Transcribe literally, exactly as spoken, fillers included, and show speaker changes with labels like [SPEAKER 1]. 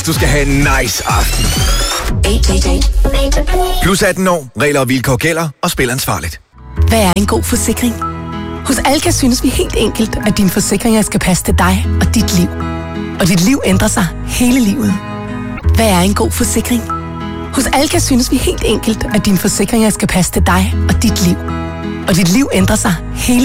[SPEAKER 1] Du skal have en nice aften. Plus atten år. Regler og vilkår gælder, og spil ansvarligt.
[SPEAKER 2] Hvad er en god forsikring? Hos Alka synes vi helt enkelt, at dine forsikringer skal passe til dig og dit liv. Og dit liv ændrer sig hele livet. Hvad er en god forsikring? Hos Alka synes vi helt enkelt, at dine forsikringer skal passe til dig og dit liv. Og dit liv ændrer sig hele